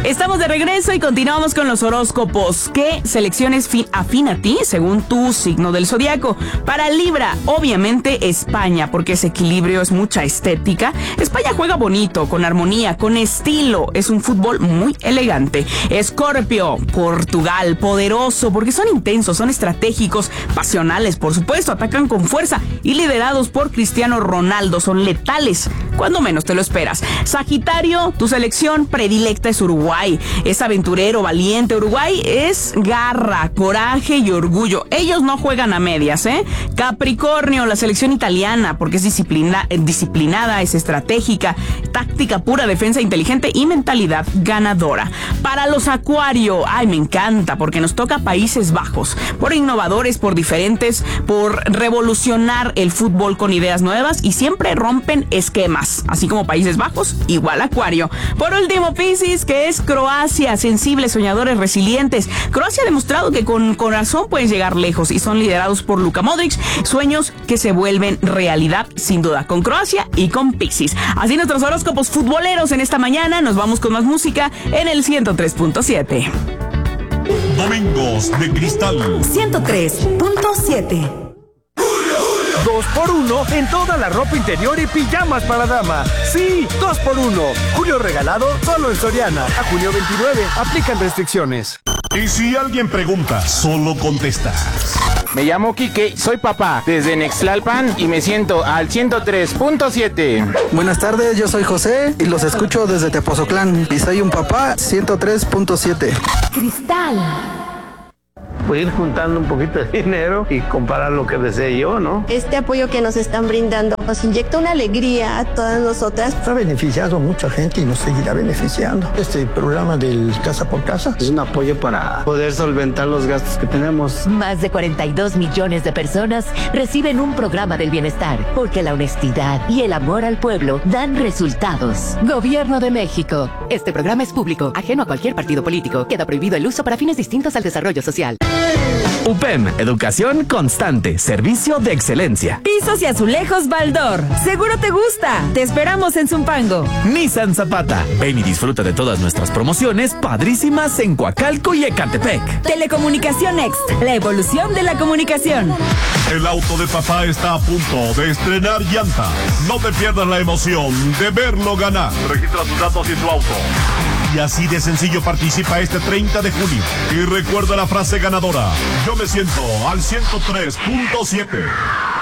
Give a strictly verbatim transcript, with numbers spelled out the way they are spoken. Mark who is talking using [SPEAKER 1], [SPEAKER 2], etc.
[SPEAKER 1] Estamos de regreso y continuamos con los horóscopos. ¿Qué selecciones fin- afín a ti según tu signo del zodiaco? Para Libra, obviamente España, porque ese equilibrio es mucha estética. España juega bonito, con armonía, con estilo. Es un fútbol muy elegante. Escorpio, Portugal, poderoso, porque son intensos, son estratégicos, pasionales, por supuesto, atacan con fuerza y liderados por Cristiano Ronaldo. Son letales, cuando menos te lo esperas. Sagitario, tu selección predilecta es Uruguay. Es aventurero, valiente. Uruguay es garra, coraje y orgullo. Ellos no juegan a medias, ¿eh? Capricornio, la selección italiana, porque es disciplina, disciplinada, es estratégica, táctica pura, defensa inteligente y mentalidad ganadora. Para los Acuario, ay, me encanta, porque nos toca Países Bajos. Por innovadores, por diferentes, por revolucionar el fútbol con ideas nuevas y siempre rompen esquemas. Así como Países Bajos, igual Acuario. Por último, Piscis, que es Croacia, sensibles, soñadores, resilientes. Croacia ha demostrado que con corazón pueden llegar lejos y son liderados por Luka Modric, sueños que se vuelven realidad sin duda, con Croacia y con Piscis. Así nuestros horóscopos futboleros en esta mañana. Nos vamos con más música en el ciento tres punto siete.
[SPEAKER 2] Domingos de Cristal
[SPEAKER 3] ciento tres punto siete.
[SPEAKER 4] Dos por uno en toda la ropa interior y pijamas para dama. Sí, dos por uno. Julio regalado solo en Soriana. A junio veintinueve. Aplican restricciones.
[SPEAKER 2] Y si alguien pregunta, solo contestas.
[SPEAKER 5] Me llamo Quique, soy papá desde Nextlalpan y me siento al ciento tres punto siete.
[SPEAKER 6] Buenas tardes, yo soy José y los escucho desde Tepoztlán y soy un papá ciento tres punto siete.
[SPEAKER 3] Cristal.
[SPEAKER 7] Pues ir juntando un poquito de dinero y comprar lo que desee yo, ¿no?
[SPEAKER 8] Este apoyo que nos están brindando nos inyecta una alegría a todas nosotras.
[SPEAKER 9] Ha beneficiado a mucha gente y nos seguirá beneficiando. Este programa del Casa por Casa
[SPEAKER 7] es un apoyo para poder solventar los gastos que tenemos.
[SPEAKER 3] Más de cuarenta y dos millones de personas reciben un programa del bienestar, porque la honestidad y el amor al pueblo dan resultados. Gobierno de México. Este programa es público, ajeno a cualquier partido político. Queda prohibido el uso para fines distintos al desarrollo social.
[SPEAKER 10] U P E M, educación constante, servicio de excelencia.
[SPEAKER 11] Pisos y azulejos Baldor, seguro te gusta. Te esperamos en Zumpango.
[SPEAKER 10] Nissan Zapata, ven y disfruta de todas nuestras promociones padrísimas en Coacalco y Ecatepec.
[SPEAKER 11] Telecomunicación Next, la evolución de la comunicación.
[SPEAKER 2] El auto de papá está a punto de estrenar llanta. No te pierdas la emoción de verlo ganar. Registra tus datos y tu auto. Y así de sencillo participa este treinta de junio. Y recuerda la frase ganadora. Yo me siento al ciento tres punto siete.